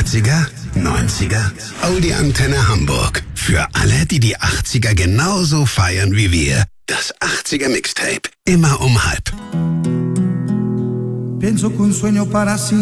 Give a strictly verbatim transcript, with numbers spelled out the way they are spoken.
achtziger, neunziger, Audi Antenne Hamburg. Für alle, die die achtziger genauso feiern wie wir. Das achtziger Mixtape. Immer um halb. Pienso que un sueño para